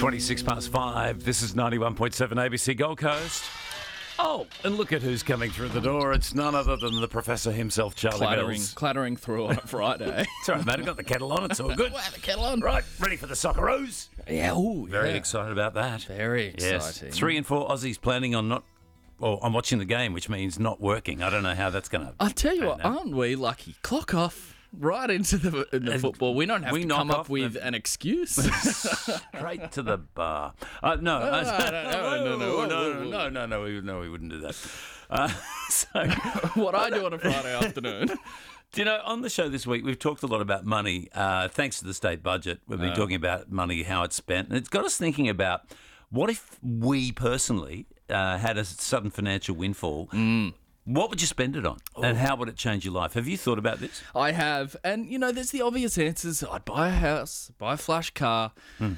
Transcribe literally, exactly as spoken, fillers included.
twenty-six past five. This is ninety-one point seven A B C Gold Coast. Oh, and look at who's coming through the door. It's none other than the professor himself, Charlie Clattering, Mills. clattering through on a Friday. It's all right, mate. I've got the kettle on. It's all good. Wow, the kettle on. Right, ready for the Socceroos. Yeah, ooh, Very yeah. excited about that. Very Yes. exciting. Three and four Aussies planning on not... Well, I'm watching the game, which means not working. I don't know how that's going to... I'll tell you what, pan out. aren't we lucky? Clock off. Right into the, in the And football. We don't have we to knock come up off with the- an excuse. Straight to the bar. Uh, no, uh, no, no, no, no, no, no, no, no, no, we, no, we wouldn't do that. Uh, so, What I do on a Friday afternoon. do you know, on the show this week, we've talked a lot about money. Uh, thanks to the state budget, we've been talking about money, how it's spent, and it's got us thinking about what if we personally uh, had a sudden financial windfall. What would you spend it on, and how would it change your life? Have you thought about this? I have, and you know, there's the obvious answers. I'd buy a house, buy a flash car.